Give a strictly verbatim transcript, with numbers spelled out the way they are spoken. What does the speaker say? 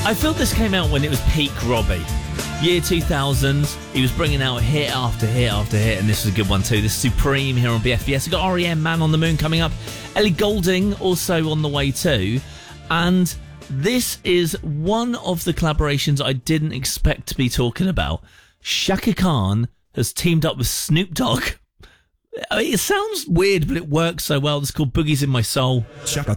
I feel this came out when it was peak Robbie. Year two thousand, he was bringing out hit after hit after hit, and this was a good one too. This is Supreme here on B F B S. We've got R E M, Man on the Moon, coming up. Ellie Goulding also on the way too. And this is one of the collaborations I didn't expect to be talking about. Chaka Khan has teamed up with Snoop Dogg. I mean, it sounds weird, but it works so well. It's called Boogies in My Soul. Chaka